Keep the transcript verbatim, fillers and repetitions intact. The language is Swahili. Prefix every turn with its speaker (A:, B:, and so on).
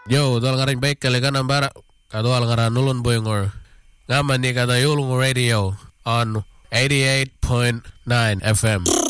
A: Yo, tuolla ngarin peikkeli kanan pärä. Katuolla ngaran nulun puingor. Ngamman ni kata julungu radio on eighty-eight point nine F M.